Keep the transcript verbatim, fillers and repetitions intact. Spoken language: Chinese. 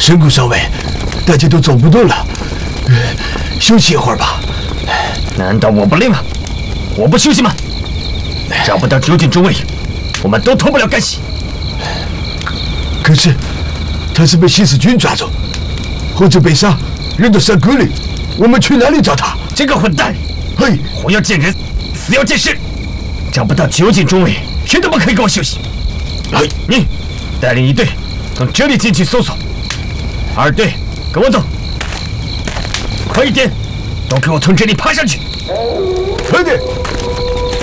神谷少尉，大家都走不动了，呃、休息一会儿吧。 难道我不累吗？我不休息吗？找不到九井中尉，我们都脱不了干系。 可是他是被西死军抓走，或者被杀，扔到山沟里，我们去哪里找他？ 这个混蛋！ 嘿， 活要见人，死要见尸，找不到九井中尉，谁都不可以给我休息。 嘿， 你带领一队从这里进去搜索，二队跟我走，快一点，都给我从这里爬上去！ 快点！